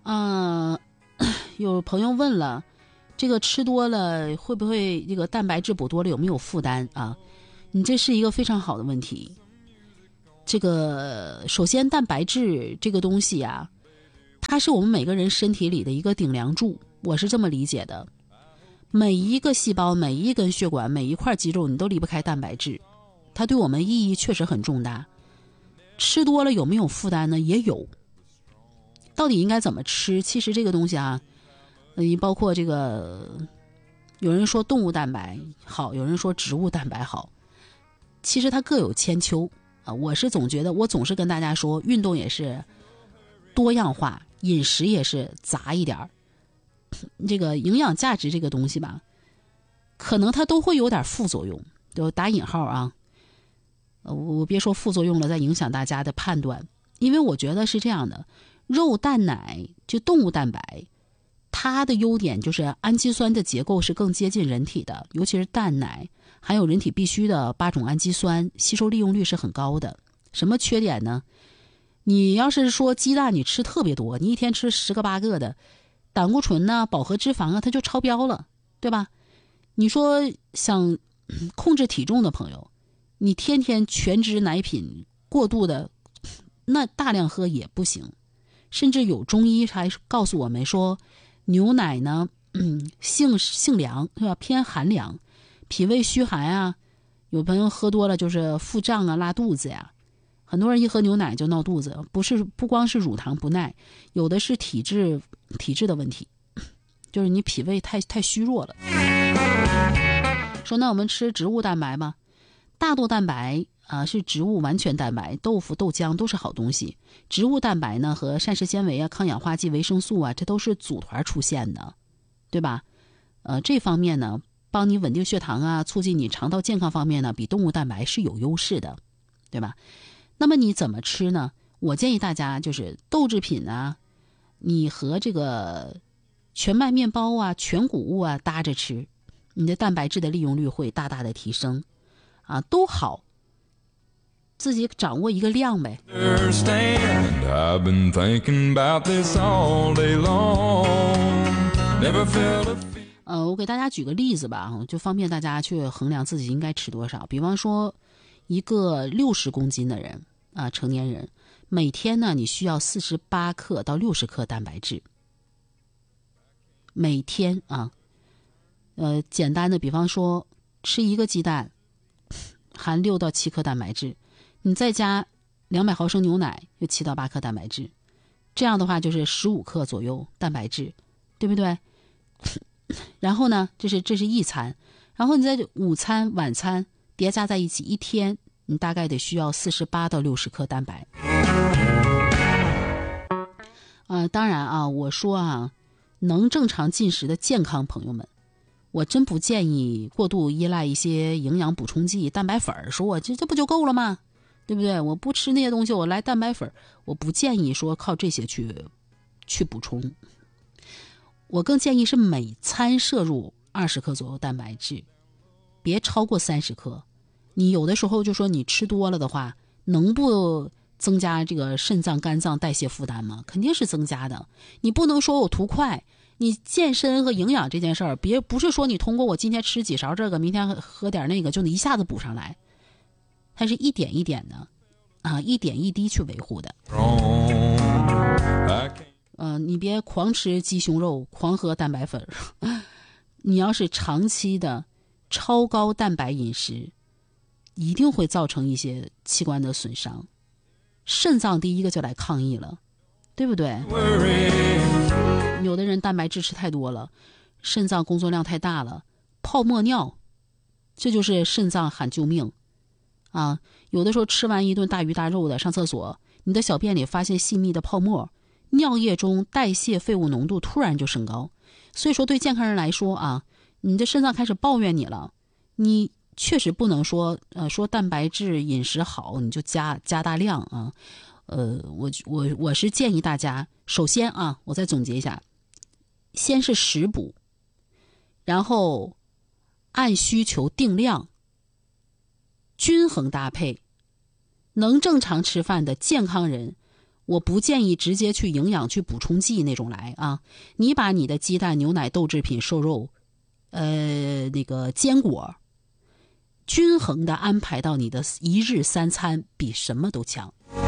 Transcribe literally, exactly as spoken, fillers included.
嗯、呃，有朋友问了，这个吃多了会不会这个蛋白质补多了有没有负担啊？你这是一个非常好的问题。这个首先蛋白质这个东西啊，它是我们每个人身体里的一个顶梁柱，我是这么理解的。每一个细胞、每一根血管、每一块肌肉，你都离不开蛋白质，它对我们意义确实很重大。吃多了有没有负担呢？也有。到底应该怎么吃？其实这个东西啊，嗯，包括这个，有人说动物蛋白好，有人说植物蛋白好，其实它各有千秋啊。我是总觉得，我总是跟大家说，运动也是多样化，饮食也是杂一点。这个营养价值这个东西吧，可能它都会有点副作用，就打引号啊。呃，我别说副作用了，在影响大家的判断。因为我觉得是这样的，肉蛋奶就动物蛋白，它的优点就是氨基酸的结构是更接近人体的，尤其是蛋奶含有人体必需的八种氨基酸，吸收利用率是很高的。什么缺点呢？你要是说鸡蛋你吃特别多，你一天吃十个八个的，胆固醇呢、饱和脂肪啊，它就超标了，对吧？你说想控制体重的朋友，你天天全脂奶品过度的，那大量喝也不行。甚至有中医还告诉我们说，牛奶呢，嗯，性性凉，对吧？偏寒凉，脾胃虚寒啊。有朋友喝多了就是腹胀啊、拉肚子呀。很多人一喝牛奶就闹肚子，不是不光是乳糖不耐，有的是体质体质的问题，就是你脾胃太太虚弱了。说那我们吃植物蛋白吗？大豆蛋白啊是植物完全蛋白，豆腐、豆浆都是好东西。植物蛋白呢和膳食纤维啊、抗氧化剂、维生素啊，这都是组团出现的，对吧？呃，这方面呢，帮你稳定血糖啊，促进你肠道健康方面呢，比动物蛋白是有优势的，对吧？那么你怎么吃呢？我建议大家就是豆制品啊，你和这个全麦面包啊、全谷物啊搭着吃，你的蛋白质的利用率会大大的提升，啊，都好，自己掌握一个量呗。呃，我给大家举个例子吧，就方便大家去衡量自己应该吃多少。比方说，一个六十公斤的人啊，成年人，每天呢你需要四十八克到六十克蛋白质，每天啊。呃，简单的，比方说吃一个鸡蛋，含六到七克蛋白质，你再加两百毫升牛奶，有七到八克蛋白质，这样的话就是十五克左右蛋白质，对不对？然后呢，这是这是一餐，然后你在午餐、晚餐叠加在一起，一天你大概得需要四十八到六十克蛋白。呃，当然啊，我说啊，能正常进食的健康朋友们，我真不建议过度依赖一些营养补充剂、蛋白粉，说我这这不就够了吗？对不对？我不吃那些东西，我来蛋白粉，我不建议说靠这些去去补充。我更建议是每餐摄入二十克左右蛋白质，别超过三十克。你有的时候就说你吃多了的话，能不增加这个肾脏、肝脏代谢负担吗？肯定是增加的。你不能说我图快。你健身和营养这件事儿，别不是说你通过我今天吃几勺这个，明天喝点那个，就能一下子补上来，它是一点一点的，啊，一点一滴去维护的。呃，你别狂吃鸡胸肉，狂喝蛋白粉，你要是长期的超高蛋白饮食，一定会造成一些器官的损伤，肾脏第一个就来抗议了，对不对？有的人蛋白质吃太多了，肾脏工作量太大了，泡沫尿，这就是肾脏喊救命啊！有的时候吃完一顿大鱼大肉的，上厕所，你的小便里发现细密的泡沫，尿液中代谢废物浓度突然就升高。所以说对健康人来说啊，你的肾脏开始抱怨你了，你确实不能说呃说蛋白质饮食好你就加加大量啊。呃，我我我是建议大家，首先啊，我再总结一下，先是食补，然后按需求定量，均衡搭配。能正常吃饭的健康人， 我不建议直接去营养去补充剂那种来啊。你把你的鸡蛋、牛奶、豆制品、瘦肉，呃，那个坚果，均衡的安排到你的一日三餐，比什么都强。